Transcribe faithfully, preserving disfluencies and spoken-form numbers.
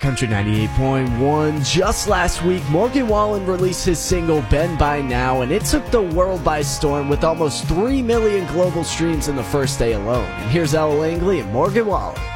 Country ninety-eight point one. Just last week, Morgan Wallen released his single Bend By Now, and it took the world by storm with almost three million global streams in the first day alone. And here's Ella Langley and Morgan Wallen.